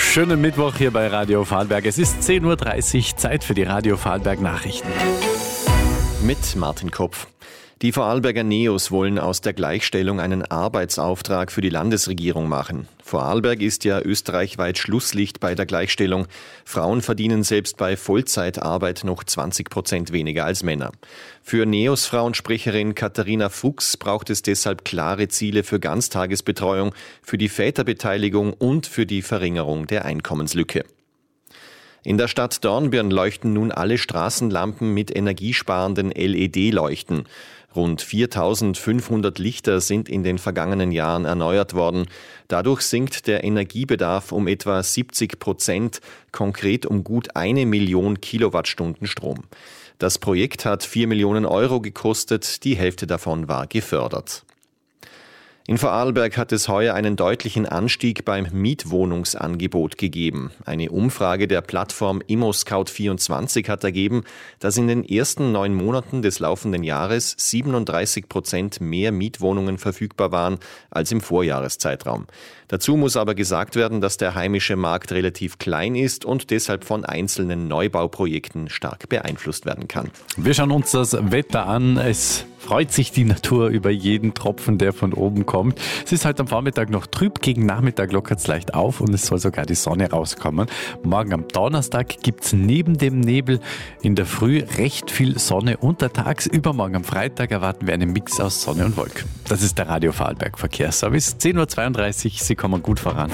Schönen Mittwoch hier bei Radio Vorarlberg. Es ist 10.30 Uhr, Zeit für die Radio Vorarlberg Nachrichten. Mit Martin Kopf. Die Vorarlberger Neos wollen aus der Gleichstellung einen Arbeitsauftrag für die Landesregierung machen. Vorarlberg ist ja österreichweit Schlusslicht bei der Gleichstellung. Frauen verdienen selbst bei Vollzeitarbeit noch 20% weniger als Männer. Für Neos-Frauensprecherin Katharina Fuchs braucht es deshalb klare Ziele für Ganztagesbetreuung, für die Väterbeteiligung und für die Verringerung der Einkommenslücke. In der Stadt Dornbirn leuchten nun alle Straßenlampen mit energiesparenden LED-Leuchten. Rund 4.500 Lichter sind in den vergangenen Jahren erneuert worden. Dadurch sinkt der Energiebedarf um etwa 70%, konkret um gut 1 Million Kilowattstunden Strom. Das Projekt hat 4 Millionen Euro gekostet, die Hälfte davon war gefördert. In Vorarlberg hat es heuer einen deutlichen Anstieg beim Mietwohnungsangebot gegeben. Eine Umfrage der Plattform ImmoScout24 hat ergeben, dass in den ersten 9 Monaten des laufenden Jahres 37% mehr Mietwohnungen verfügbar waren als im Vorjahreszeitraum. Dazu muss aber gesagt werden, dass der heimische Markt relativ klein ist und deshalb von einzelnen Neubauprojekten stark beeinflusst werden kann. Wir schauen uns das Wetter an. Es freut sich die Natur über jeden Tropfen, der von oben kommt. Es ist heute am Vormittag noch trüb, gegen Nachmittag lockert es leicht auf und es soll sogar die Sonne rauskommen. Morgen am Donnerstag gibt es neben dem Nebel in der Früh recht viel Sonne untertags. Übermorgen am Freitag erwarten wir einen Mix aus Sonne und Wolken. Das ist der Radio Vorarlberg Verkehrsservice. 10.32 Uhr, Sie kommen gut voran.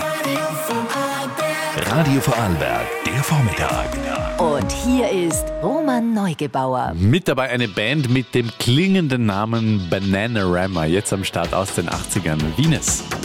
Radio Vorarlberg, der Vormittag. Und hier ist Roman Neugebauer. Mit dabei eine Band mit dem klingenden Namen Bananarama. Jetzt am Start aus den 80ern. Venus.